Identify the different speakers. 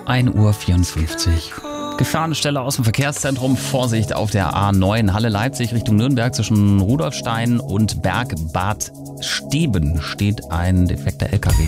Speaker 1: 1:54 Uhr. Gefahrenstelle aus dem Verkehrszentrum. Vorsicht auf der A9 Halle Leipzig Richtung Nürnberg zwischen Rudolfstein und Berg Bad Steben steht ein defekter LKW.